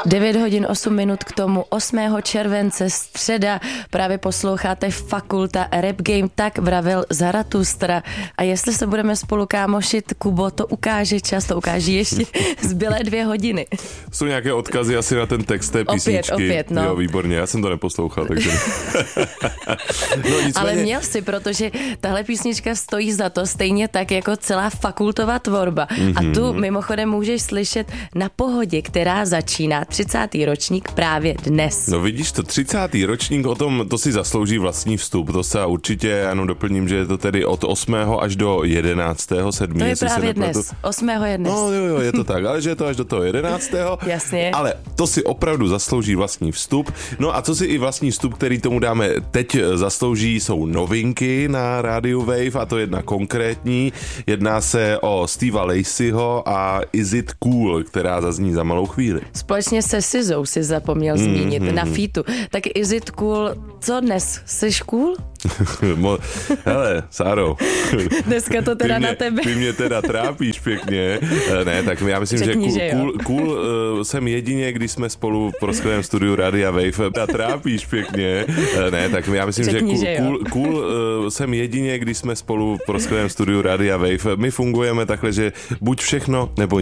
9 hodin 8 minut k tomu 8. července, středa, právě posloucháte Fakulta Rap Game, tak vravel Zaratustra. A jestli se budeme spolu kámošit, Kubo, to ukáže čas, to ukáže ještě zbylé 2 hodiny. Jsou nějaké odkazy asi na ten text té písničky? Opět, no. Jo, výborně, já jsem to neposlouchal, takže... No, nicméně... Ale měl si, protože tahle písnička stojí za to, stejně tak jako celá fakultová tvorba. A tu mimochodem můžeš slyšet na Pohodě, která začíná 30. ročník právě dnes. No vidíš to, 30. ročník, o tom to si zaslouží vlastní vstup. To se určitě, já jenom doplním, že je to tedy od 8. až do 11. 7. To je právě dnes. 8. je dnes. No jo, je to tak, ale že je to až do toho 11. Jasně. Ale to si opravdu zaslouží vlastní vstup. No a co si i vlastní vstup, který tomu dáme teď zaslouží, jsou novinky na rádiu Wave, a to jedna konkrétní. Jedná se o Steva Lacyho a Is It Cool, která zazní za malou chvíli. Společně se Sizou si zapomněl zmínit na featu. Tak Is It Cool, co dnes? Jsi cool? Hele, Sáro. Dneska to teda na tebe. Ty mě teda trápíš pěkně. Ne, tak já myslím, Řekni, že cool jsem jedině, když jsme spolu v proskvělém studiu Radia Wave. A trápíš pěkně. Ne, tak já myslím, Řekni, že cool jsem jedině, když jsme spolu v proskvělém studiu Radia Wave. My fungujeme takhle, že buď všechno, nebo